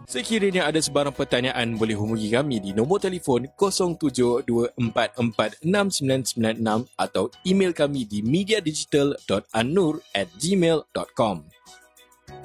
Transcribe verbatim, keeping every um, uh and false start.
Sekiranya ada sebarang pertanyaan, boleh hubungi kami di nombor telefon kosong tujuh dua empat empat enam sembilan sembilan enam atau email kami di mediadigital dot annur at gmail dot com.